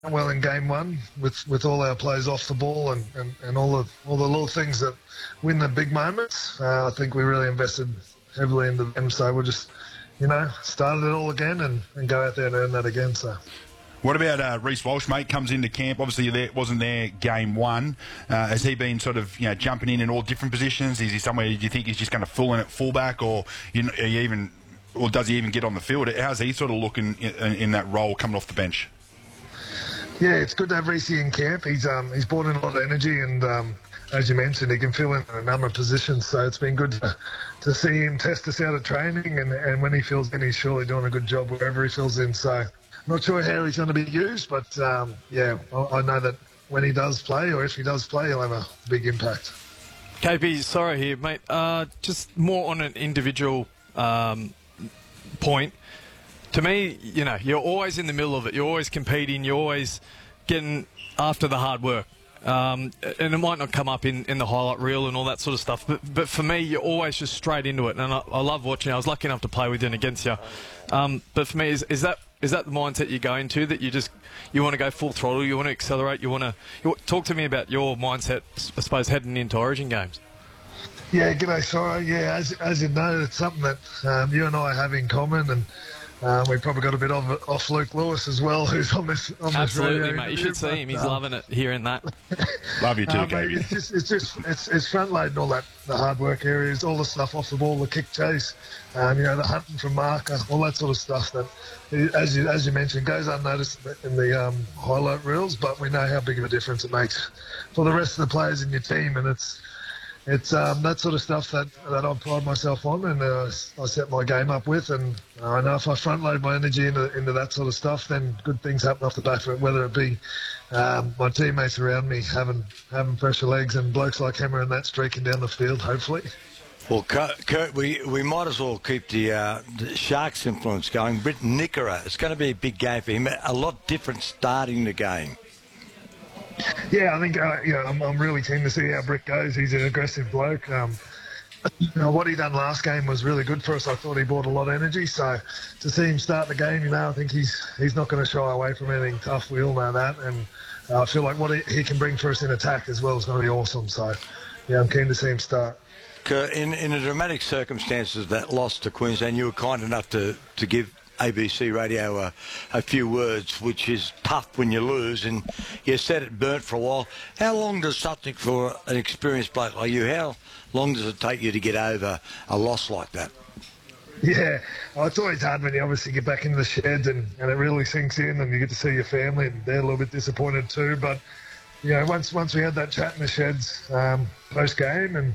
well in game one with all our plays off the ball and all the little things that win the big moments. I think we really invested heavily into them, so we'll just, started it all again and go out there and earn that again. So. What about Reece Walsh, mate? Comes into camp. Obviously, wasn't there game one. Has he been sort of jumping in all different positions? Is he somewhere? Do you think he's just going to fill in at fullback, or or does he even get on the field? How's he sort of looking in that role coming off the bench? Yeah, it's good to have Reece in camp. He's brought in a lot of energy, and as you mentioned, he can fill in a number of positions. So it's been good to see him test us out of training, and when he fills in, he's surely doing a good job wherever he fills in. So. Not sure how he's going to be used, but I know that when he does play, or if he does play, he'll have a big impact. KP, sorry here, mate. Just more on an individual point. To me, you're always in the middle of it. You're always competing. You're always getting after the hard work. And it might not come up in the highlight reel and all that sort of stuff, but for me, you're always just straight into it. And I love watching. I was lucky enough to play with you and against you. But for me, is that the mindset you go into, that you want to go full throttle, you want to accelerate, you talk to me about your mindset, I suppose, heading into Origin games? Yeah, g'day, sorry. Yeah, as you know, it's something that you and I have in common, and we've probably got a bit of it off Luke Lewis as well, who's on this. Absolutely, mate. You should see him. He's loving it, hearing that. Love you too, mate, it's front loading all that, the hard work areas, all the stuff off the ball, the kick chase, the hunting from marker, all that sort of stuff that, as you mentioned, goes unnoticed in the highlight reels, but we know how big of a difference it makes for the rest of the players in your team, and it's that sort of stuff that I pride myself on, and I set my game up with, and I know if I front load my energy into that sort of stuff, then good things happen off the back of it, whether it be my teammates around me having fresher legs and blokes like Hammer and that streaking down the field, hopefully. Well, Kurt, we might as well keep the Sharks influence going. Britton Nikora, it's going to be a big game for him, a lot different starting the game. Yeah, I think I'm really keen to see how Britt goes. He's an aggressive bloke. What he done last game was really good for us. I thought he brought a lot of energy. So to see him start the game, I think he's not going to shy away from anything tough. We all know that, and I feel like what he can bring for us in attack as well is going to be awesome. So yeah, I'm keen to see him start. In the dramatic circumstances of that loss to Queensland, you were kind enough to give ABC Radio a few words, which is tough when you lose, and you said it burnt for a while. How long does something, for an experienced bloke like you, how long does it take you to get over a loss like that? Yeah, it's always hard when you obviously get back into the sheds and it really sinks in, and you get to see your family, and they're a little bit disappointed too. But once we had that chat in the sheds post game, and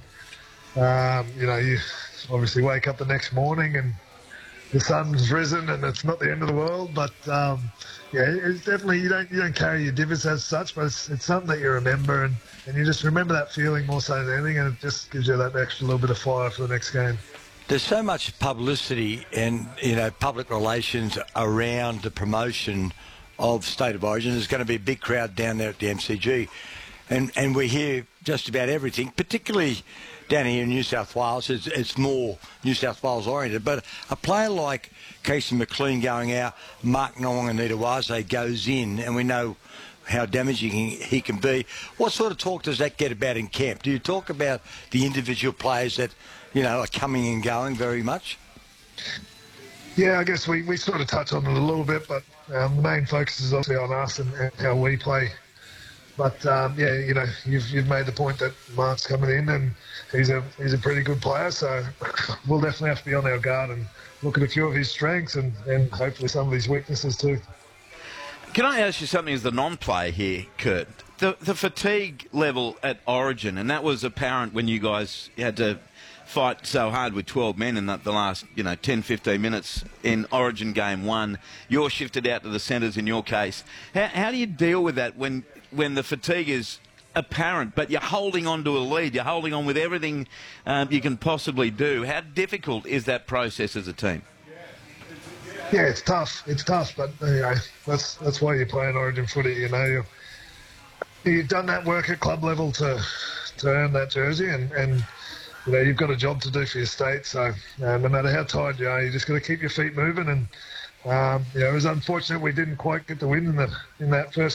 you obviously wake up the next morning and the sun's risen and it's not the end of the world, but it's definitely, you don't carry your divots as such, but it's something that you remember, and you just remember that feeling more so than anything, and it just gives you that extra little bit of fire for the next game. There's so much publicity and public relations around the promotion of State of Origin. There's going to be a big crowd down there at the MCG, and we hear just about everything, particularly down here in New South Wales. It's more New South Wales oriented, but a player like Casey McLean going out, Mark Nawaqanitawase goes in, and we know how damaging he can be. What sort of talk does that get about in camp? Do you talk about the individual players that are coming and going very much? Yeah, I guess we sort of touch on it a little bit, but the main focus is obviously on us and how we play. But you've made the point that Mark's coming in, and he's a pretty good player, so we'll definitely have to be on our guard and look at a few of his strengths and hopefully some of his weaknesses too. Can I ask you something as the non-player here, Kurt? The fatigue level at Origin, and that was apparent when you guys had to fight so hard with 12 men in the last 10, 15 minutes in Origin Game 1. You're shifted out to the centres in your case. How do you deal with that when the fatigue is apparent, but you're holding on to a lead, you're holding on with everything you can possibly do? How difficult is that process as a team? Yeah, it's tough, but that's why you play in Origin footy. You've done that work at club level to earn that jersey, and you've got a job to do for your state, so no matter how tired you are, you just got to keep your feet moving, and it was unfortunate we didn't quite get the win in that first